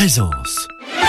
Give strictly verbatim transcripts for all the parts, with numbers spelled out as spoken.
Présence.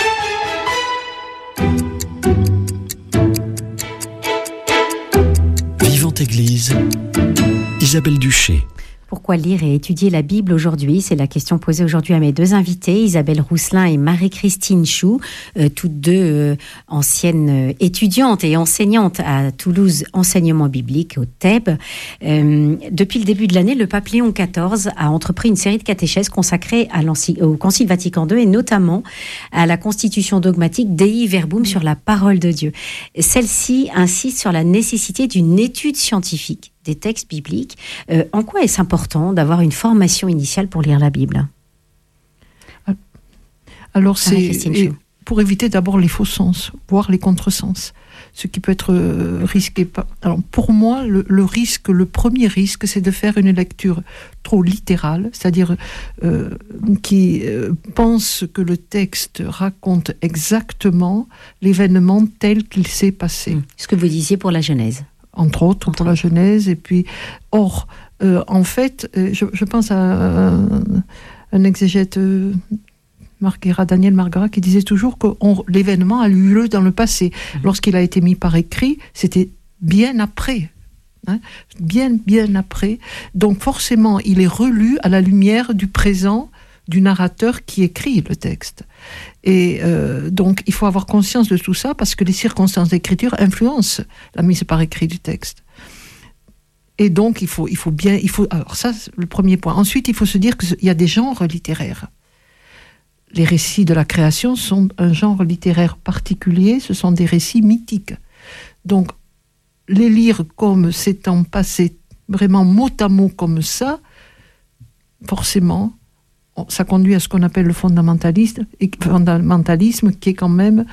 Vivante Église, Isabelle Duché. Pourquoi lire et étudier la Bible aujourd'hui ? C'est la question posée aujourd'hui à mes deux invités, Isabelle Rousselin et Marie-Christine Chou, euh, toutes deux euh, anciennes étudiantes et enseignantes à Toulouse Enseignement Biblique, au T E B. Euh, depuis le début de l'année, le pape Léon quatorze a entrepris une série de catéchèses consacrées à au Concile Vatican deux et notamment à la constitution dogmatique Dei Verbum sur la parole de Dieu. Celle-ci insiste sur la nécessité d'une étude scientifique des textes bibliques. Euh, en quoi est-ce important d'avoir une formation initiale pour lire la Bible ? Alors, c'est pour éviter d'abord les faux sens, voire les contresens, ce qui peut être risqué. Alors, pour moi, le, le risque, le premier risque, c'est de faire une lecture trop littérale, c'est-à-dire euh, qui euh, pense que le texte raconte exactement l'événement tel qu'il s'est passé. Ce que vous disiez pour la Genèse. Entre autres, pour la Genèse. Et puis, or, euh, en fait, euh, je, je pense à un, un exégète, euh, Marguera, Daniel Marguera, qui disait toujours que on, l'événement a eu lieu dans le passé. Mmh. Lorsqu'il a été mis par écrit, c'était bien après. Hein, bien, bien après. Donc, forcément, il est relu à la lumière du présent du narrateur qui écrit le texte. Et euh, donc, il faut avoir conscience de tout ça parce que les circonstances d'écriture influencent la mise par écrit du texte. Et donc, il faut, il faut bien... Il faut, alors ça, c'est le premier point. Ensuite, il faut se dire qu'il y a des genres littéraires. Les récits de la création sont un genre littéraire particulier, ce sont des récits mythiques. Donc, les lire comme s'étant passé vraiment mot à mot comme ça, forcément... ça conduit à ce qu'on appelle le fondamentalisme, fondamentalisme qui est quand même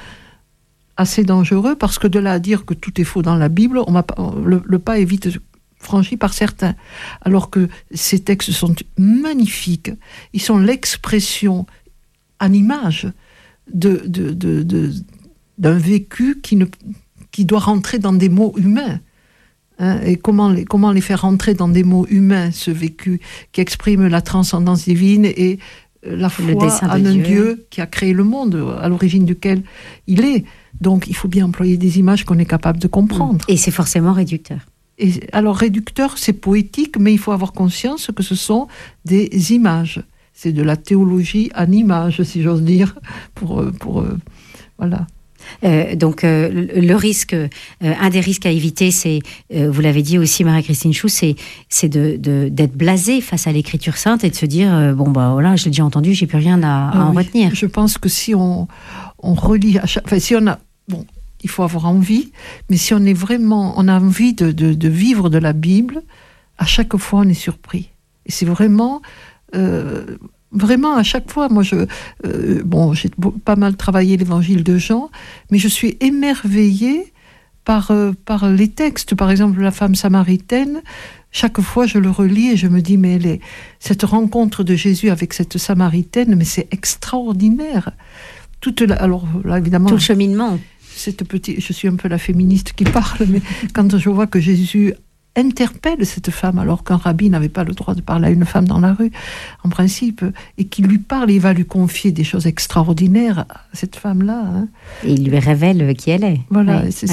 assez dangereux, parce que de là à dire que tout est faux dans la Bible, on va pas, le, le pas est vite franchi par certains. Alors que ces textes sont magnifiques, ils sont l'expression en image de, de, de, de, d'un vécu qui, ne, qui doit rentrer dans des mots humains. Hein, et comment les, comment les faire rentrer dans des mots humains, ce vécu qui exprime la transcendance divine et la foi en un Dieu. Dieu qui a créé le monde, à l'origine duquel il est. Donc il faut bien employer des images qu'on est capable de comprendre. Et c'est forcément réducteur. Et alors réducteur, c'est poétique, mais il faut avoir conscience que ce sont des images. C'est de la théologie en images, si j'ose dire, pour, pour euh, voilà. Euh, donc euh, le, le risque, euh, un des risques à éviter, c'est, euh, vous l'avez dit aussi Marie-Christine Chou, c'est, c'est de, de, d'être blasé face à l'écriture sainte et de se dire, euh, bon bah voilà, je l'ai déjà entendu, j'ai plus rien à, à ah, en oui. retenir. Je pense que si on, on relit, à chaque, enfin si on a, bon, il faut avoir envie, mais si on est vraiment, on a envie de, de, de vivre de la Bible, à chaque fois on est surpris. Et c'est vraiment... Euh, Vraiment, à chaque fois, moi, je, euh, bon, j'ai pas mal travaillé l'évangile de Jean, mais je suis émerveillée par, euh, par les textes. Par exemple, la femme samaritaine, chaque fois, je le relis et je me dis, mais elle est, cette rencontre de Jésus avec cette samaritaine, mais c'est extraordinaire. Toute la, alors, là, évidemment... Tout le cheminement. Cette petite, je suis un peu la féministe qui parle, mais quand je vois que Jésus... interpelle cette femme alors qu'un rabbi n'avait pas le droit de parler à une femme dans la rue, en principe, et qui lui parle, il va lui confier des choses extraordinaires à cette femme-là. Hein. Et il lui révèle qui elle est. Voilà, oui. c'est